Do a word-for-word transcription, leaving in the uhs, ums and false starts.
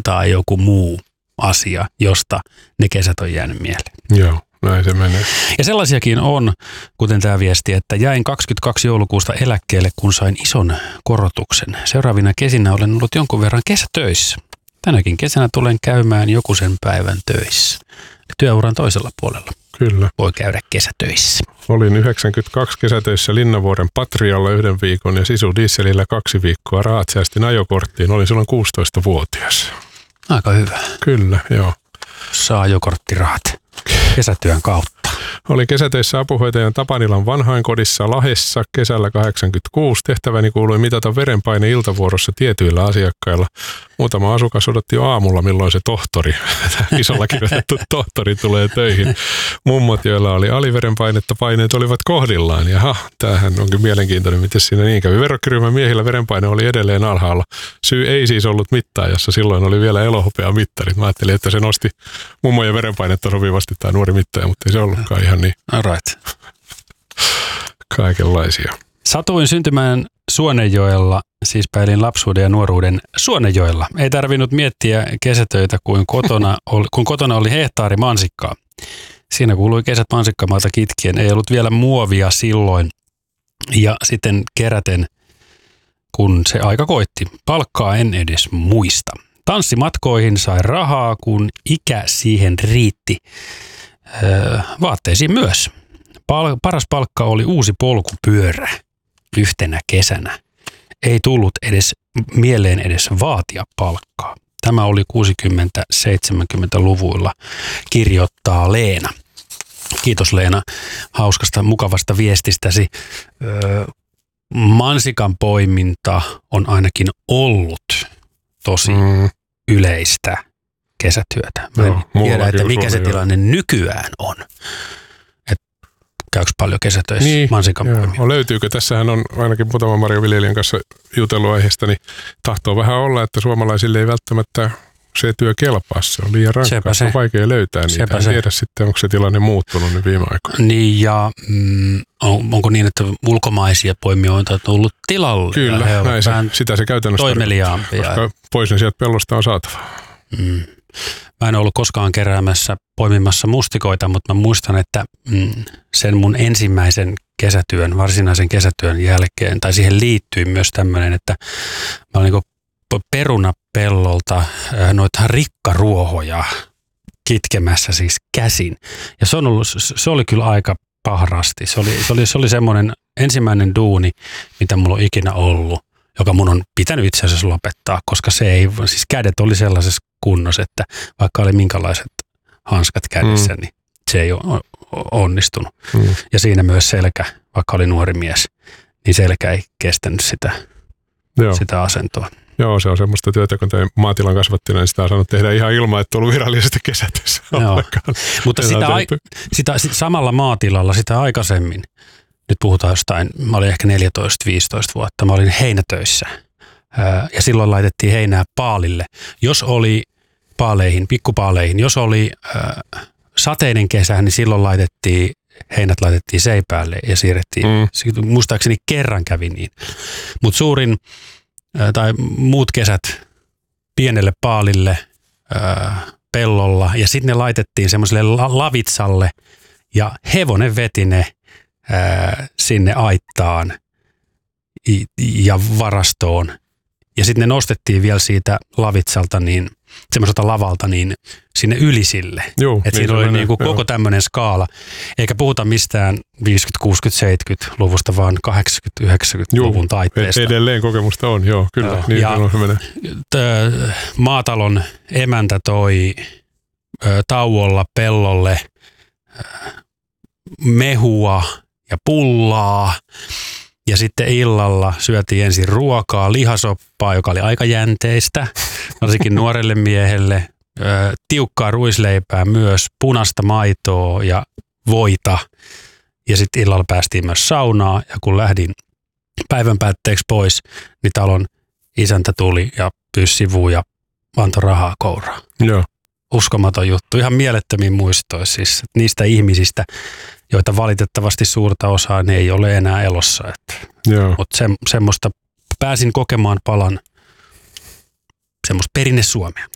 tai joku muu asia, josta ne kesät on jäänyt mieleen. Joo, näin se menee. Ja sellaisiakin on, kuten tämä viesti, että jäin kahdeskymmenestoinen joulukuusta eläkkeelle, kun sain ison korotuksen. Seuraavina kesinä olen ollut jonkun verran kesätöissä. Tänäkin kesänä tulen käymään joku sen päivän töissä. Työuran toisella puolella. Kyllä. Voi käydä kesätöissä. Olin yhdeksänkymmentäkaksi kesätöissä Linnavuoren Patrialla yhden viikon ja Sisu Dieselillä kaksi viikkoa. Rahat säästin ajokorttiin. Olin silloin kuusitoistavuotias. Aika hyvä. Kyllä, joo. Saa ajokorttirahat kesätyön kautta. Olin kesätöissä apuhoitajan Tapanilan vanhainkodissa Lahdessa kesällä kahdeksankymmentäkuusi. Tehtäväni kuului mitata verenpaine iltavuorossa tietyillä asiakkailla. Muutama asukas odotti jo aamulla, milloin se tohtori, isolla kirjoitettu tohtori, tulee töihin. Mummot, joilla oli aliverenpainetta, paineet olivat kohdillaan. Jaha, tämähän onkin mielenkiintoinen, miten siinä niin kävi. Verrokkiryhmän miehillä verenpaine oli edelleen alhaalla. Syy ei siis ollut mittaajassa, silloin oli vielä elohopea mittari. Mä ajattelin, että se nosti mummojen verenpainetta sopivasti tämä nuori mittaaja, mutta ei se ollutkaan ihan niin. All right. Kaikenlaisia. Satuin syntymään Suonenjoella, siis päilin lapsuuden ja nuoruuden Suonenjoella. Ei tarvinnut miettiä kesätöitä, kuin kotona oli, kun kotona oli hehtaari mansikkaa. Siinä kuului kesät mansikkamaalta kitkien. Ei ollut vielä muovia silloin. Ja sitten keräten, kun se aika koitti. Palkkaa en edes muista. Tanssimatkoihin sai rahaa, kun ikä siihen riitti. Öö, vaatteisiin myös. Pal- paras palkka oli uusi polkupyörä yhtenä kesänä. Ei tullut edes mieleen edes vaatia palkkaa. Tämä oli kuusikymmentä-seitsemänkymmentäluvuilla, kirjoittaa Leena. Kiitos Leena hauskasta, mukavasta viestistäsi. Öö, mansikan poiminta on ainakin ollut tosi mm. yleistä kesätyötä. Mä en Joo, tiedä, että mikä se jo. tilanne nykyään on. Käykö paljon kesätöissä niin, mansikan poimia? Löytyykö? Tässähän on ainakin muutaman marjaviljelijän kanssa jutellut aiheesta, niin tahtoo vähän olla, että suomalaisille ei välttämättä se työ kelpaa. Se on liian rankkaa, se on vaikea löytää niitä. En se. tiedä sitten, onko se tilanne muuttunut nyt viime aikoina. Niin ja mm, on, onko niin, että ulkomaisia poimijoita on tullut tilalle? Kyllä, näin se, sitä se käytännössä toimeliaampia. Koska pois ne sieltä pellosta on saatava. Mm. Mä en ollut koskaan keräämässä, poimimassa mustikoita, mutta mä muistan, että mm, sen mun ensimmäisen kesätyön, varsinaisen kesätyön jälkeen, tai siihen liittyi myös tämmöinen, että mä olin niin perunapellolta noita rikkaruohoja kitkemässä siis käsin. Ja se, on ollut, se oli kyllä aika pahrasti. Se oli, se oli, se oli semmoinen ensimmäinen duuni, mitä mulla on ikinä ollut, joka mun on pitänyt itse asiassa lopettaa, koska se ei, siis kädet oli sellaisessa kunnossa, että vaikka oli minkälaiset hanskat kädessä, mm. niin se ei ole onnistunut. Mm. Ja siinä myös selkä, vaikka oli nuori mies, niin selkä ei kestänyt sitä, sitä asentoa. Joo, se on semmoista työtä, kun tein maatilan kasvattina, niin sitä on saanut tehdä ihan ilman, että ollut virallisesti kesätöissä. Mutta sitä, ai, sitä, sitä samalla maatilalla sitä aikaisemmin, nyt puhutaan jostain, mä olin ehkä neljätoista viisitoista vuotta, mä olin heinätöissä ja silloin laitettiin heinää paalille. Jos oli paaleihin, pikkupaaleihin, jos oli äh, sateinen kesä, niin silloin laitettiin, heinät laitettiin seipäälle ja siirrettiin. Mm. Muistaakseni kerran kävi niin. Mutta suurin äh, tai muut kesät pienelle paalille äh, pellolla ja sitten ne laitettiin semmoiselle la- lavitsalle ja hevonen veti ne äh, sinne aittaan ja varastoon. Ja sitten ne nostettiin vielä siitä lavitsalta, niin semmoiselta lavalta, niin sinne ylisille. Että niin siinä oli menee, niinku koko tämmöinen skaala. Eikä puhuta mistään viisikymmentä-, kuusikymmentä-, seitsemänkymmentä-luvusta, vaan kahdeksankymmentä-, yhdeksänkymmentäluvun taitteesta. Edelleen kokemusta on, joo, kyllä. Joo. Niin, ja t- maatalon emäntä toi ö, tauolla pellolle ö, mehua ja pullaa. Ja sitten illalla syötiin ensin ruokaa, lihasoppaa, joka oli aika jänteistä, varsinkin nuorelle miehelle. Ö, tiukkaa ruisleipää myös, punaista maitoa ja voita. Ja sitten illalla päästiin myös saunaa. Ja kun lähdin päivän päätteeksi pois, niin talon isäntä tuli ja pyysi sivuun ja antoi rahaa kouraan. Joo. Uskomaton juttu. Ihan mielettömiin muistoja siis niistä ihmisistä, joita valitettavasti suurta osaa ne ei ole enää elossa. Mutta se, semmoista pääsin kokemaan palan semmoista perinne Suomea.